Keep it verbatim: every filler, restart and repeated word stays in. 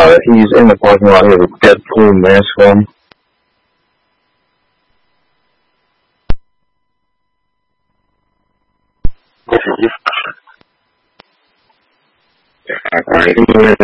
uh, he's in the parking lot. He has a Deadpool mask on. Alright.